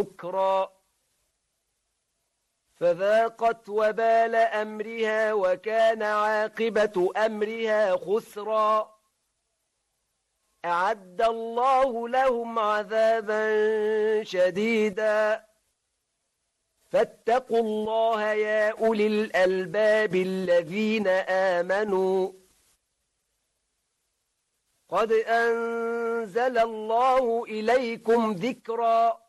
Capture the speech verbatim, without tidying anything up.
نكرا فذاقت وبال أمرها وكان عاقبة أمرها خسرا أعد الله لهم عذابا شديدا فاتقوا الله يا أولي الألباب الذين آمنوا قد أنزل الله إليكم ذكرا